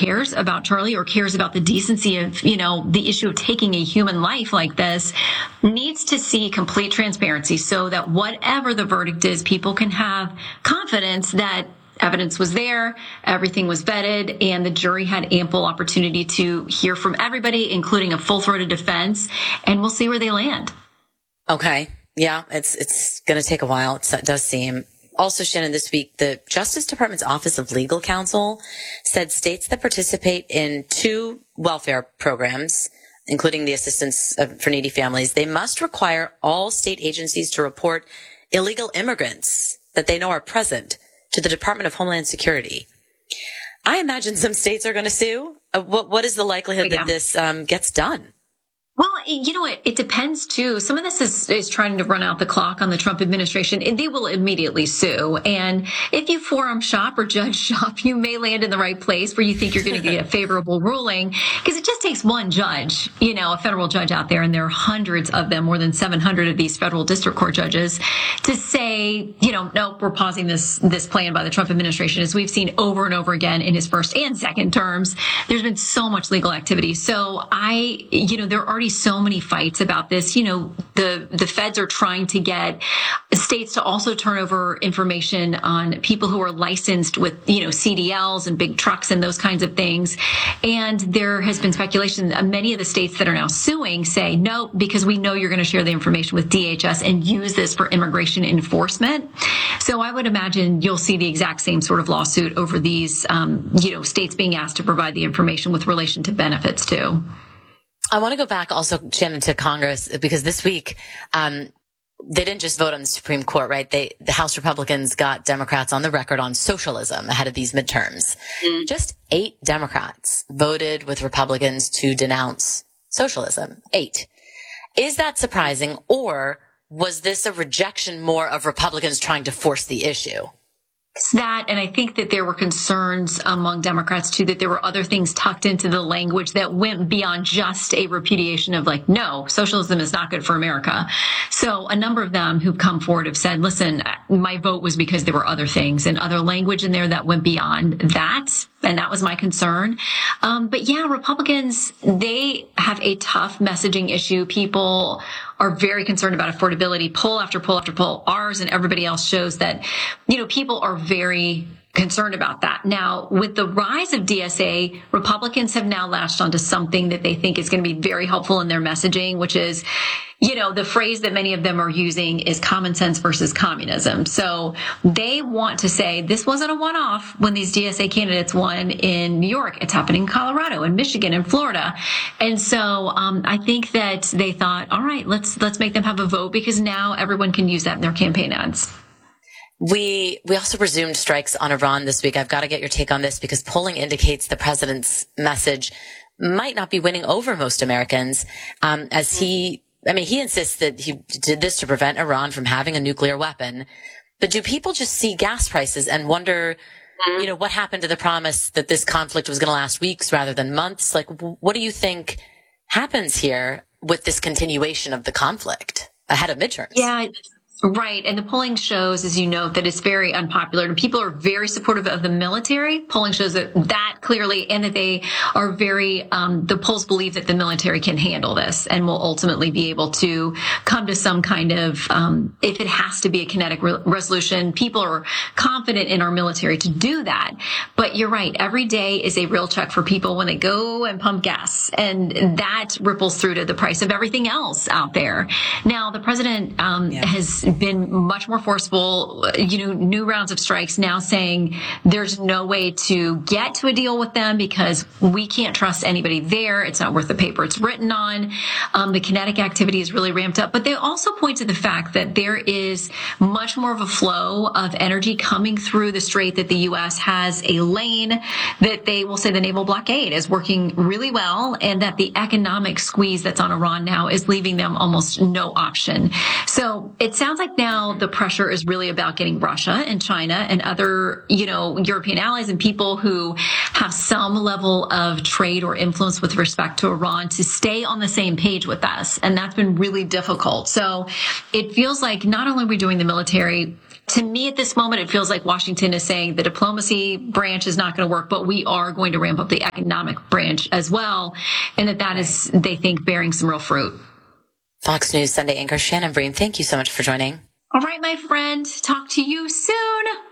cares about Charlie or cares about the decency of, the issue of taking a human life like this needs to see complete transparency so that whatever the verdict is, people can have confidence that evidence was there, everything was vetted, and the jury had ample opportunity to hear from everybody, including a full-throated defense, and we'll see where they land. Okay. Yeah, it's going to take a while. It does seem. Also, Shannon, this week, the Justice Department's Office of Legal Counsel said states that participate in 2 welfare programs, including the Assistance for Needy Families, they must require all state agencies to report illegal immigrants that they know are present to the Department of Homeland Security. I imagine some states are going to sue. What is the likelihood that this gets done? Well, it depends too. Some of this is trying to run out the clock on the Trump administration, and they will immediately sue. And if you forum shop or judge shop, you may land in the right place where you think you're going to get a favorable ruling, because it just takes one judge, a federal judge out there, and there are hundreds of them, more than 700 of these federal district court judges, to say, nope, we're pausing this plan by the Trump administration. As we've seen over and over again in his first and second terms, there's been so much legal activity. So there are already so many fights about this. The feds are trying to get states to also turn over information on people who are licensed with, CDLs and big trucks and those kinds of things. And there has been speculation that many of the states that are now suing say, no, because we know you're going to share the information with DHS and use this for immigration enforcement. So I would imagine you'll see the exact same sort of lawsuit over these, states being asked to provide the information with relation to benefits too. I want to go back also, Shannon, to Congress, because this week, they didn't just vote on the Supreme Court, right? The House Republicans got Democrats on the record on socialism ahead of these midterms. Just 8 Democrats voted with Republicans to denounce socialism. 8. Is that surprising, or was this a rejection more of Republicans trying to force the issue? It's that, and I think that there were concerns among Democrats too, that there were other things tucked into the language that went beyond just a repudiation of no, socialism is not good for America. So a number of them who've come forward have said, listen, my vote was because there were other things and other language in there that went beyond that. And that was my concern. But yeah, Republicans, they have a tough messaging issue. People are very concerned about affordability. Poll after poll after poll, ours and everybody else shows that, people are very concerned about that. Now, with the rise of DSA, Republicans have now latched onto something that they think is going to be very helpful in their messaging, which is, the phrase that many of them are using is common sense versus communism. So they want to say this wasn't a one-off when these DSA candidates won in New York. It's happening in Colorado and Michigan and Florida. And so I think that they thought, all right, let's make them have a vote, because now everyone can use that in their campaign ads. We also resumed strikes on Iran this week. I've got to get your take on this, because polling indicates the president's message might not be winning over most Americans, as he insists that he did this to prevent Iran from having a nuclear weapon. But do people just see gas prices and wonder, what happened to the promise that this conflict was going to last weeks rather than months? What do you think happens here with this continuation of the conflict ahead of midterms? Yeah. Right. And the polling shows, as you know, that it's very unpopular, and people are very supportive of the military. Polling shows that clearly, and that they are very, the polls believe that the military can handle this and will ultimately be able to come to some kind of, if it has to be a kinetic resolution, people are confident in our military to do that. But you're right. Every day is a real check for people when they go and pump gas, and that ripples through to the price of everything else out there. Now, the president, has been much more forceful, new rounds of strikes now, saying there's no way to get to a deal with them because we can't trust anybody there. It's not worth the paper it's written on. The kinetic activity is really ramped up, but they also point to the fact that there is much more of a flow of energy coming through the strait, that the U.S. has a lane that they will say the naval blockade is working really well, and that the economic squeeze that's on Iran now is leaving them almost no option. So it sounds like now the pressure is really about getting Russia and China and other, European allies and people who have some level of trade or influence with respect to Iran to stay on the same page with us. And that's been really difficult. So it feels like not only are we doing the military to me at this moment, it feels like Washington is saying the diplomacy branch is not going to work, but we are going to ramp up the economic branch as well. And that is, they think, bearing some real fruit. Fox News Sunday anchor Shannon Bream, thank you so much for joining. All right, my friend. Talk to you soon.